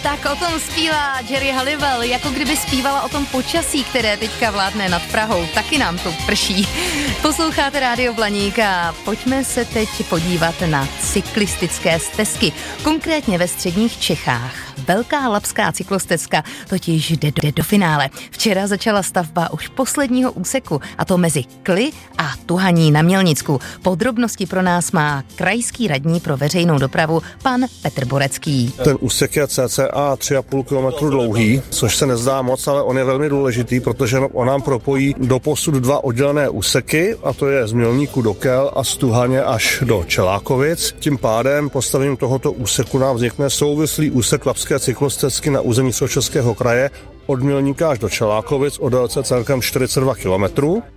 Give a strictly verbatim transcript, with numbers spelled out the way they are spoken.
Tak o tom zpívá Geri Halliwell, jako kdyby zpívala o tom počasí, které teďka vládne nad Prahou. Taky nám to prší. Posloucháte Rádio Blaník a pojďme se teď podívat na cyklistické stezky. Konkrétně ve středních Čechách. Velká labská cyklostezka totiž jde do, jde do finále. Včera začala stavba už posledního úseku, a to mezi Kly a Tuhaní na Mělnicku. Podrobnosti pro nás má krajský radní pro veřejnou dopravu pan Petr Borecký. Ten úsek je cca tři a půl kilometru dlouhý, což se nezdá moc, ale on je velmi důležitý, protože on nám propojí doposud dva oddělené úseky, a to je z Mělníku do Kel a z Tuhaně až do Čelákovic. Tím pádem postavením tohoto úseku nám vznikne souvislý úsek labské cyklostezky na území Středočeského kraje od Mělníka až do Čelákovic o délce celkem čtyřicet dva kilometrů.